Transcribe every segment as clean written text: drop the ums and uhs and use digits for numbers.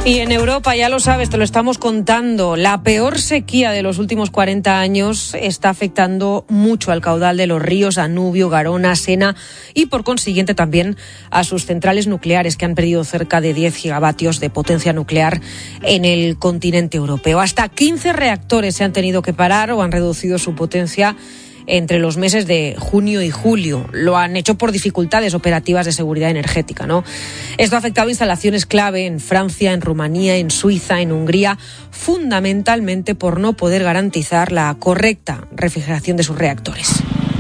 Y en Europa, ya lo sabes, te lo estamos contando, la peor sequía de los últimos 40 años está afectando mucho al caudal de los ríos Danubio, Garona, Sena y por consiguiente también a sus centrales nucleares, que han perdido cerca de 10 gigavatios de potencia nuclear en el continente europeo. Hasta 15 reactores se han tenido que parar o han reducido su potencia entre los meses de junio y julio. Lo han hecho por dificultades operativas de seguridad energética, ¿no? Esto ha afectado instalaciones clave en Francia, en Rumanía, en Suiza, en Hungría, fundamentalmente por no poder garantizar la correcta refrigeración de sus reactores.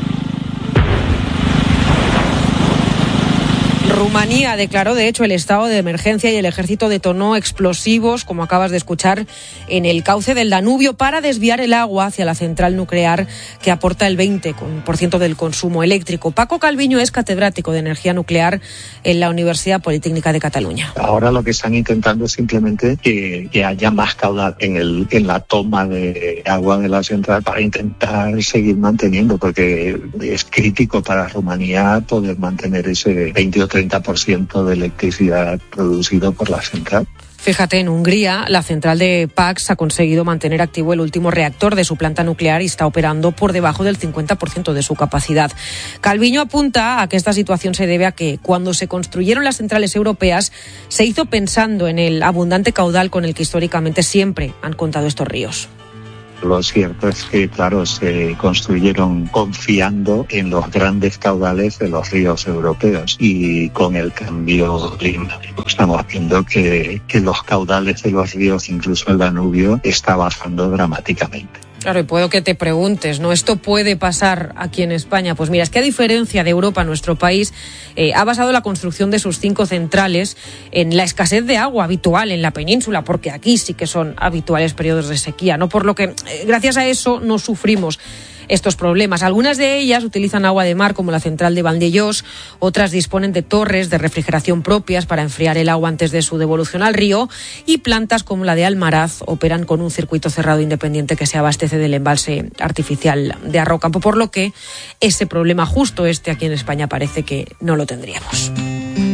Rumanía declaró, de hecho, el estado de emergencia y el ejército detonó explosivos, como acabas de escuchar, en el cauce del Danubio para desviar el agua hacia la central nuclear que aporta el 20% del consumo eléctrico. Paco Calviño es catedrático de energía nuclear en la Universidad Politécnica de Cataluña. Ahora lo que están intentando es simplemente que haya más caudal en la toma de agua de la central para intentar seguir manteniendo, porque es crítico para Rumanía poder mantener ese 20 o 30% de electricidad producido por la central. Fíjate, en Hungría, la central de Paks ha conseguido mantener activo el último reactor de su planta nuclear y está operando por debajo del 50% de su capacidad. Calviño apunta a que esta situación se debe a que cuando se construyeron las centrales europeas se hizo pensando en el abundante caudal con el que históricamente siempre han contado estos ríos. Lo cierto es que, claro, se construyeron confiando en los grandes caudales de los ríos europeos y con el cambio climático estamos viendo que los caudales de los ríos, incluso el Danubio, está bajando dramáticamente. Claro, y puedo que te preguntes, ¿no? ¿Esto puede pasar aquí en España? Pues mira, es que a diferencia de Europa, nuestro país ha basado la construcción de sus 5 centrales en la escasez de agua habitual en la península, porque aquí sí que son habituales periodos de sequía, ¿no? Por lo que, gracias a eso, no sufrimos estos problemas. Algunas de ellas utilizan agua de mar, como la central de Vandellós, otras disponen de torres de refrigeración propias para enfriar el agua antes de su devolución al río, y plantas como la de Almaraz operan con un circuito cerrado independiente que se abastece del embalse artificial de Arrocampo, por lo que ese problema justo aquí en España parece que no lo tendríamos.